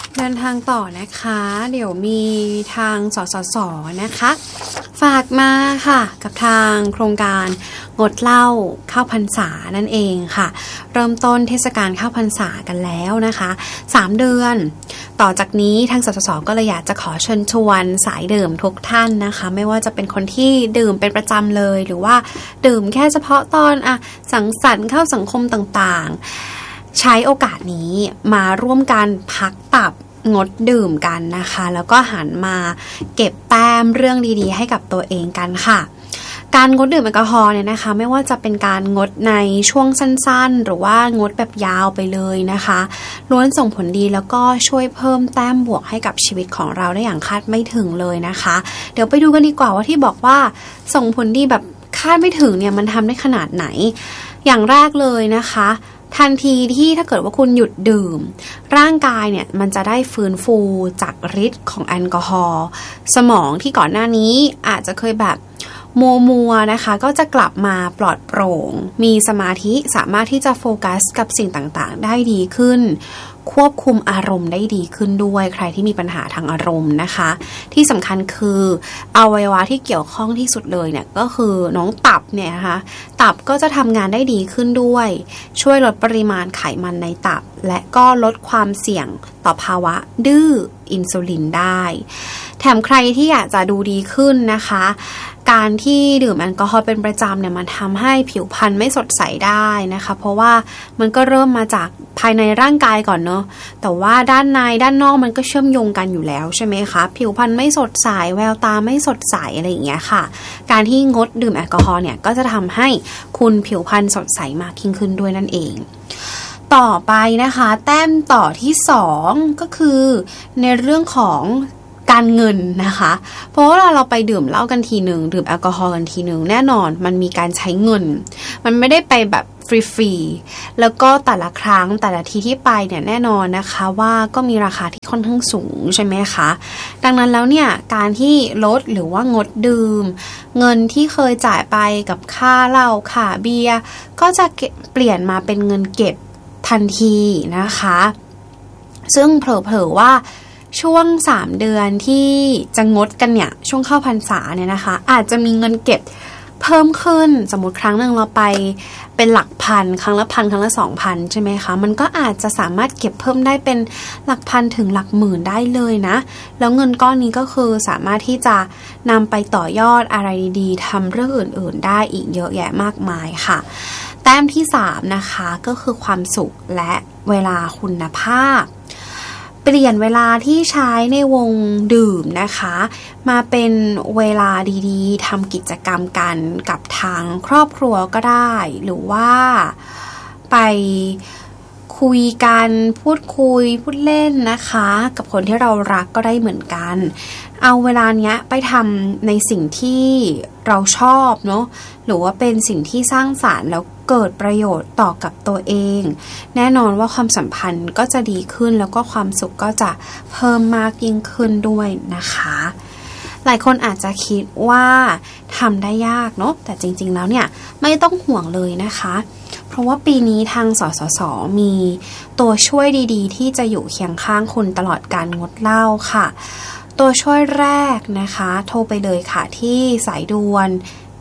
เดินทางต่อนะคะเดี๋ยวมีทางสสสนะคะฝากมาค่ะกับทางโครงการงดเหล้าเข้าพรรษานั่นเองค่ะเริ่มต้นเทศกาลเข้าพรรษากันแล้วนะคะ3เดือนต่อจากนี้ทางสสสก็เลยอยากจะขอเชิญชวนสายดื่มทุกท่านนะคะไม่ว่าจะเป็นคนที่ดื่มเป็นประจำเลยหรือว่าดื่มแค่เฉพาะตอนสังสรรค์เข้าสังคมต่างๆใช้โอกาสนี้มาร่วมกันพักปรับงดดื่มกันนะคะแล้วก็หันมาเก็บแต้มเรื่องดีๆให้กับตัวเองกันค่ะการงดดื่มแอลกอฮอล์เนี่ยนะคะไม่ว่าจะเป็นการงดในช่วงสั้นๆหรือว่างดแบบยาวไปเลยนะคะล้วนส่งผลดีแล้วก็ช่วยเพิ่มแต้มบวกให้กับชีวิตของเราได้อย่างคาดไม่ถึงเลยนะคะเดี๋ยวไปดูกันดีกว่าว่าที่บอกว่าส่งผลดีแบบคาดไม่ถึงเนี่ยมันทำได้ขนาดไหนอย่างแรกเลยนะคะทันทีที่ถ้าเกิดว่าคุณหยุดดื่มร่างกายเนี่ยมันจะได้ฟื้นฟูจากฤทธิ์ของแอลกอฮอล์สมองที่ก่อนหน้านี้อาจจะเคยแบบมัวนะคะก็จะกลับมาปลอดโปร่งมีสมาธิสามารถที่จะโฟกัสกับสิ่งต่างๆได้ดีขึ้นควบคุมอารมณ์ได้ดีขึ้นด้วยใครที่มีปัญหาทางอารมณ์นะคะที่สำคัญคืออวัยวะที่เกี่ยวข้องที่สุดเลยเนี่ยก็คือน้องตับเนี่ยนะคะตับก็จะทำงานได้ดีขึ้นด้วยช่วยลดปริมาณไขมันในตับและก็ลดความเสี่ยงต่อภาวะดื้ออินซูลินได้แถมใครที่อยากจะดูดีขึ้นนะคะการที่ดื่มแอลกอฮอล์เป็นประจำเนี่ยมันทำให้ผิวพรรณไม่สดใสได้นะคะเพราะว่ามันก็เริ่มมาจากภายในร่างกายก่อนเนาะแต่ว่าด้านในด้านนอกมันก็เชื่อมโยงกันอยู่แล้วใช่ไหมคะผิวพรรณไม่สดใสแววตาไม่สดใสอะไรอย่างเงี้ยค่ะการที่งดดื่มแอลกอฮอล์เนี่ยก็จะทำให้คุณผิวพรรณสดใสมากยิ่งขึ้นด้วยนั่นเองต่อไปนะคะแต้มต่อที่2ก็คือในเรื่องของการเงินนะคะเพราะว่าเราไปดื่มเหล้ากันทีนึงดื่มแอลกอฮอล์กันทีนึงแน่นอนมันมีการใช้เงินมันไม่ได้ไปแบบฟรีๆแล้วก็แต่ละครั้งแต่ละทีที่ไปเนี่ยแน่นอนนะคะว่าก็มีราคาที่ค่อนข้างสูงใช่ไหมคะดังนั้นแล้วเนี่ยการที่ลดหรือว่างดดื่มเงินที่เคยจ่ายไปกับค่าเหล้าค่าเบียร์ก็จะเปลี่ยนมาเป็นเงินเก็บทันทีนะคะซึ่งเผลอๆว่าช่วง3เดือนที่จะงดกันเนี่ยช่วงเข้าพรรษาเนี่ยนะคะอาจจะมีเงินเก็บเพิ่มขึ้นสมมุติครั้งนึงเราไปเป็นหลักพันครั้งละพันครั้งละ 2,000 ใช่ไหมคะมันก็อาจจะสามารถเก็บเพิ่มได้เป็นหลักพันถึงหลักหมื่นได้เลยนะแล้วเงินก้อนนี้ก็คือสามารถที่จะนำไปต่อยอดอะไรดีๆทำเรื่องอื่นๆได้อีกเยอะแยะมากมายค่ะแต้มที่3นะคะก็คือความสุขและเวลาคุณภาพเปลี่ยนเวลาที่ใช้ในวงดื่มนะคะมาเป็นเวลาดีๆทำกิจกรรมกันกับทางครอบครัวก็ได้หรือว่าไปคุยกันพูดคุยพูดเล่นนะคะกับคนที่เรารักก็ได้เหมือนกันเอาเวลาเนี้ยไปทำในสิ่งที่เราชอบเนาะหรือว่าเป็นสิ่งที่สร้างสรรค์แล้วเกิดประโยชน์ต่อกับตัวเองแน่นอนว่าความสัมพันธ์ก็จะดีขึ้นแล้วก็ความสุขก็จะเพิ่มมากยิ่งขึ้นด้วยนะคะหลายคนอาจจะคิดว่าทำได้ยากเนาะแต่จริงๆแล้วเนี่ยไม่ต้องห่วงเลยนะคะเพราะว่าปีนี้ทางสสสมีตัวช่วยดีๆที่จะอยู่เคียงข้างคุณตลอดการงดเหล้าค่ะตัวช่วยแรกนะคะโทรไปเลยค่ะที่สายด่วน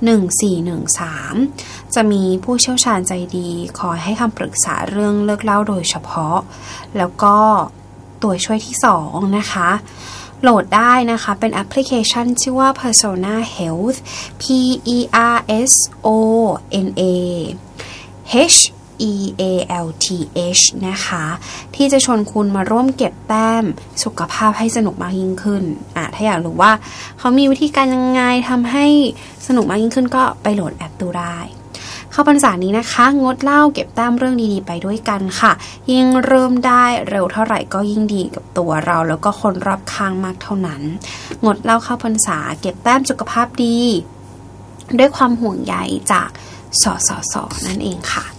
1413จะมีผู้เชี่ยวชาญใจดีคอยให้คำปรึกษาเรื่องเลิกเหล้าโดยเฉพาะแล้วก็ตัวช่วยที่2นะคะโหลดได้นะคะเป็นแอปพลิเคชันชื่อว่า Persona Health PERSONA HEALTH นะคะที่จะชวนคุณมาร่วมเก็บแต้มสุขภาพให้สนุกมากยิ่งขึ้นถ้าอยากรู้ว่าเขามีวิธีการยังไงทำให้สนุกมากยิ่งขึ้นก็ไปโหลดแอปดูได้เข้าพรรษานี้นะคะงดเหล้าเก็บแต้มเรื่องดีๆไปด้วยกันค่ะยิ่งเริ่มได้เร็วเท่าไหร่ก็ยิ่งดีกับตัวเราแล้วก็คนรอบข้างมากเท่านั้นงดเหล้าเข้าพรรษาเก็บแต้มสุขภาพดีด้วยความห่วงใยจากสสสนั่นเองค่ะ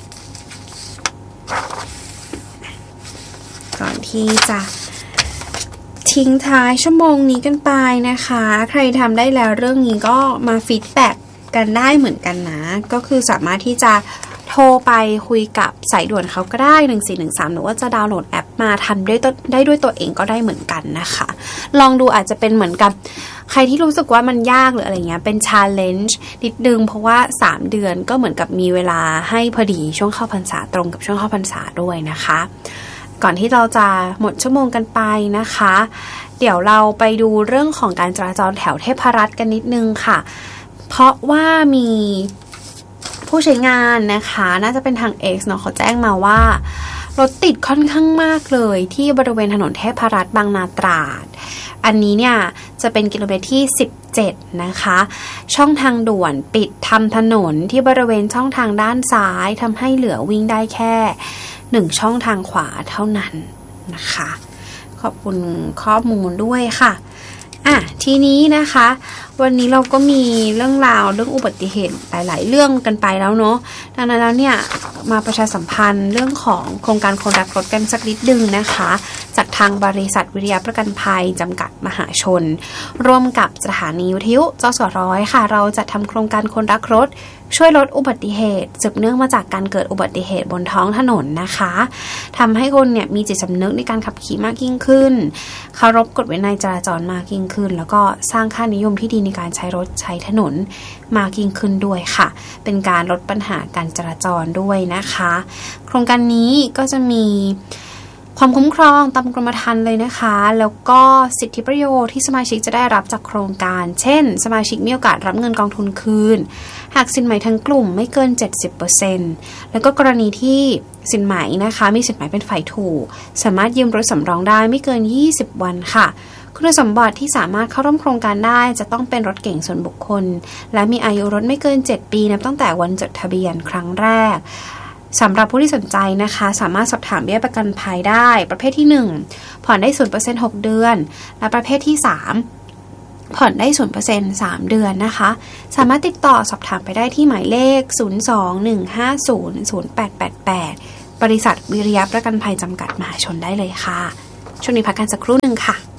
ก่อนที่จะทิ้งท้ายชั่วโมงนี้กันไปนะคะใครทำได้แล้วเรื่องนี้ก็มาฟีดแบ็กกันได้เหมือนกันนะก็คือสามารถที่จะโทรไปคุยกับสายด่วนเขาก็ได้1413หรือว่าจะดาวน์โหลดแอปมาทำได้ด้วยตัวเองก็ได้เหมือนกันนะคะลองดูอาจจะเป็นเหมือนกับใครที่รู้สึกว่ามันยากหรืออะไรเงี้ยเป็น challenge นิดนึงเพราะว่า3เดือนก็เหมือนกับมีเวลาให้พอดีช่วงเข้าพรรษาตรงกับช่วงเข้าพรรษาด้วยนะคะก่อนที่เราจะหมดชั่วโมงกันไปนะคะเดี๋ยวเราไปดูเรื่องของการจราจรแถวเทพรัตน์กันนิดนึงค่ะเพราะว่ามีผู้ใช้งานนะคะน่าจะเป็นทาง X เนาะเขาแจ้งมาว่ารถติดค่อนข้างมากเลยที่บริเวณถนนเทพรัตน์บางนาตราดอันนี้เนี่ยจะเป็นกิโลเมตรที่17นะคะช่องทางด่วนปิดทำถนนที่บริเวณช่องทางด้านซ้ายทำให้เหลือวิ่งได้แค่1ช่องทางขวาเท่านั้นนะคะขอบคุณข้อมูลด้วยค่ะทีนี้นะคะวันนี้เราก็มีเรื่องราวเรื่องอุบัติเหตุหลายๆเรื่องกันไปแล้วเนาะดังนั้นแล้วเนี่ยมาประชาสัมพันธ์เรื่องของโครงการคนรักรถกันสักนิดนึงนะคะจากทางบริษัทวิทยาประกันภัยจำกัดมหาชนร่วมกับสถานีวิทยุจสร้อยค่ะเราจะทำโครงการคนรักรถช่วยลดอุบัติเหตุสืบเนื่องมาจากการเกิดอุบัติเหตุบนท้องถนนนะคะทำให้คนเนี่ยมีจิตสำนึกในการขับขี่มากยิ่งขึ้นเคารพกฎวินัยจราจรมากยิ่งขึ้นแล้วก็สร้างค่านิยมที่ดีในการใช้รถใช้ถนนมากยิ่งขึ้นด้วยค่ะเป็นการลดปัญหาการจราจรด้วยนะคะโครงการนี้ก็จะมีความคุ้มครองตามกรมธรรม์เลยนะคะแล้วก็สิทธิประโยชน์ที่สมาชิกจะได้รับจากโครงการเช่นสมาชิกมีโอกาสรับเงินกองทุนคืนหากสินไหมทั้งกลุ่มไม่เกิน 70% แล้วก็กรณีที่สินไหมนะคะมีสินไหมเป็นฝ่ายถูกสามารถยืมรถสำรองได้ไม่เกิน20วันค่ะคุณสมบัติที่สามารถเข้าร่วมโครงการได้จะต้องเป็นรถเก๋งส่วนบุคคลและมีอายุรถไม่เกิน7ปีนับตั้งแต่วันจดทะเบียนครั้งแรกสำหรับผู้ที่สนใจนะคะสามารถสอบถามเบี้ยประกันภัยได้ประเภทที่1ผ่อนได้ 0% 6 เดือนและประเภทที่3ผ่อนได้ 0% 3 เดือนนะคะสามารถติดต่อสอบถามไปได้ที่หมายเลข 02-150-0888 บริษัทวิริยะประกันภัยจำกัดมหาชนได้เลยค่ะช่วงนี้พักกันสักครู่หนึ่งค่ะ